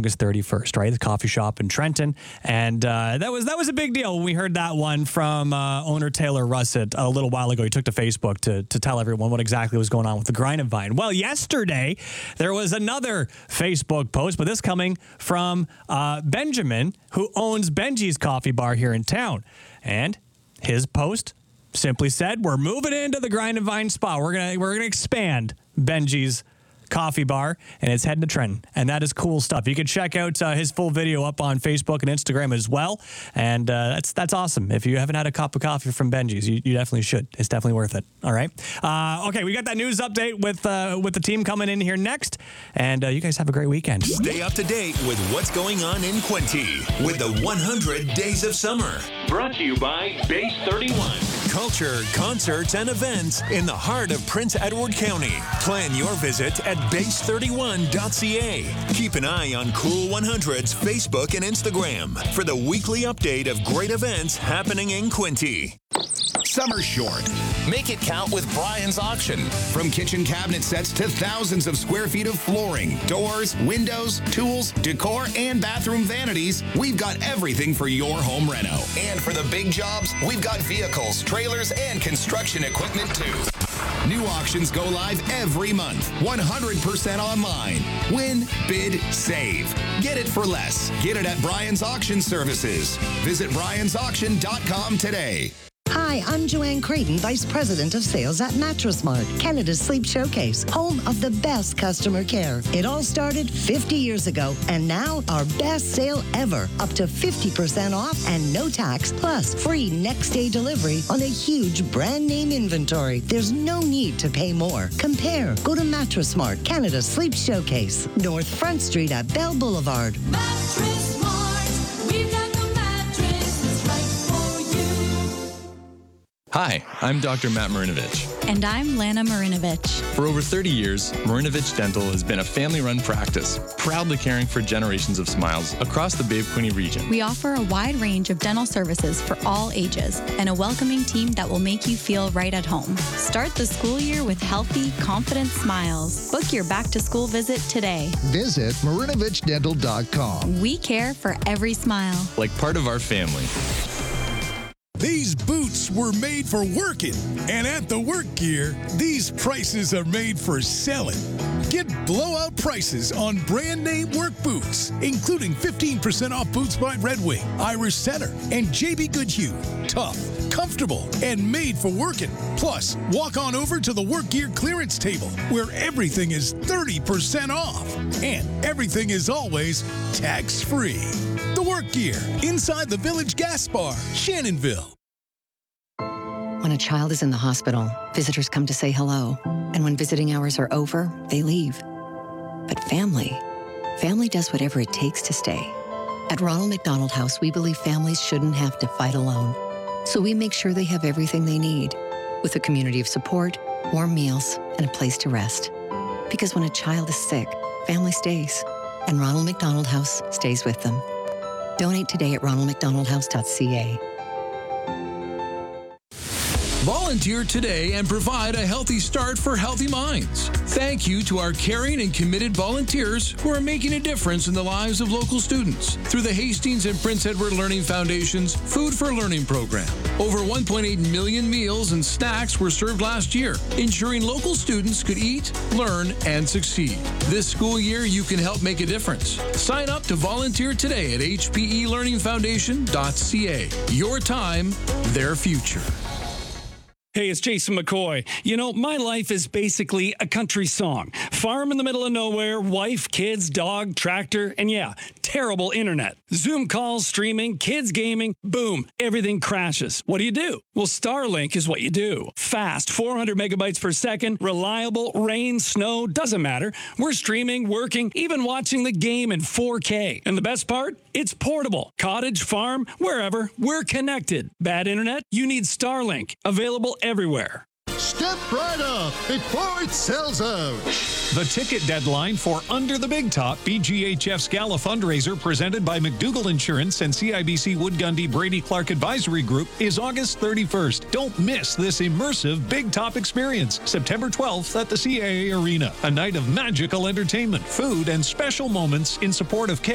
August 31st, right? The coffee shop in Trenton. And that was a big deal when we heard that one from owner Taylor Russett a little while ago. He took to Facebook to tell everyone what exactly was going on with the Grind and Vine. Well, yesterday, there was another Facebook post, but this coming from Benjamin, who owns Benji's Coffee Bar here in town. And his post simply said, we're moving into the Grind and Vine spot. We're gonna expand Benji's Coffee Bar, and it's heading to Trenton, and that is cool stuff. You can check out his full video up on Facebook and Instagram as well, and that's awesome. If you haven't had a cup of coffee from Benji's, you definitely should. It's definitely worth it. All right. Okay, we got that news update with the team coming in here next, and you guys have a great weekend. Stay up to date with what's going on in Quinte with the 100 Days of Summer. Brought to you by Base 31. Culture, concerts, and events in the heart of Prince Edward County. Plan your visit at base31.ca. Keep an eye on Cool 100's Facebook and Instagram for the weekly update of great events happening in Quinte. Summer short. Make it count with Brian's Auction. From kitchen cabinet sets to thousands of square feet of flooring, doors, windows, tools, decor, and bathroom vanities, we've got everything for your home reno. And for the big jobs, we've got vehicles, trailers, and construction equipment too. New auctions go live every month. 100% online. Win, bid, save. Get it for less. Get it at Brian's Auction Services. Visit briansauction.com today. Hi, I'm Joanne Creighton, Vice President of Sales at Mattress Mart, Canada's sleep showcase, home of the best customer care. It all started 50 years ago, and now our best sale ever, up to 50% off and no tax, plus free next-day delivery on a huge brand-name inventory. There's no need to pay more. Compare. Go to Mattress Mart, Canada's sleep showcase, North Front Street at Bell Boulevard. Mattress Mart, we've got the mattress that's right for you. Hi, I'm Dr. Matt Marinovich. And I'm Lana Marinovich. For over 30 years, Marinovich Dental has been a family-run practice, proudly caring for generations of smiles across the Bay of Quinte region. We offer a wide range of dental services for all ages and a welcoming team that will make you feel right at home. Start the school year with healthy, confident smiles. Book your back-to-school visit today. Visit MarinovichDental.com. We care for every smile. Like part of our family. These boots were made for working, and at the Work Gear, these prices are made for selling. Get blowout prices on brand name work boots, including 15% off boots by Red Wing, Irish Setter, and JB Goodhue. Tough, comfortable, and made for working. Plus, walk on over to the Work Gear clearance table, where everything is 30% off, and everything is always tax-free. The Work Gear, inside the Village Gas Bar, Shannonville. When a child is in the hospital, visitors come to say hello. And when visiting hours are over, they leave. But family does whatever it takes to stay. At Ronald McDonald House, we believe families shouldn't have to fight alone. So we make sure they have everything they need, with a community of support, warm meals, and a place to rest. Because when a child is sick, family stays. And Ronald McDonald House stays with them. Donate today at ronaldmcdonaldhouse.ca. Volunteer today and provide a healthy start for healthy minds. Thank you to our caring and committed volunteers who are making a difference in the lives of local students through the Hastings and Prince Edward Learning Foundation's Food for Learning program. Over 1.8 million meals and snacks were served last year, ensuring local students could eat, learn, and succeed. This school year, you can help make a difference. Sign up to volunteer today at hpelearningfoundation.ca. Your time, their future. Hey, it's Jason McCoy. You know, my life is basically a country song. Farm in the middle of nowhere, wife, kids, dog, tractor, and yeah, terrible internet. Zoom calls, streaming, kids gaming, boom, everything crashes. What do? Well, Starlink is what you do. Fast, 400 megabytes per second, reliable, rain, snow, doesn't matter. We're streaming, working, even watching the game in 4K. And the best part? It's portable. Cottage, farm, wherever, we're connected. Bad internet? You need Starlink. Available everywhere. Step right up before it sells out. The ticket deadline for Under the Big Top BGHF's Gala fundraiser presented by McDougall Insurance and CIBC Wood Gundy Brady Clark Advisory Group is August 31st. Don't miss this immersive Big Top experience. September 12th at the CAA Arena. A night of magical entertainment, food, and special moments in support of